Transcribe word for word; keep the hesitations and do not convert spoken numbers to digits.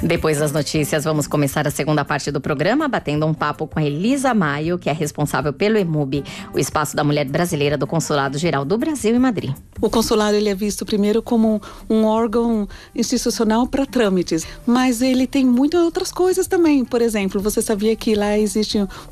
Depois das notícias, vamos começar a segunda parte do programa batendo um papo com a Elisa Maio, que é responsável pelo EMUB, o Espaço da Mulher Brasileira do Consulado Geral do Brasil em Madrid. O consulado ele é visto primeiro como um órgão institucional para trâmites, mas ele tem muitas outras coisas também. Por exemplo, você sabia que lá existe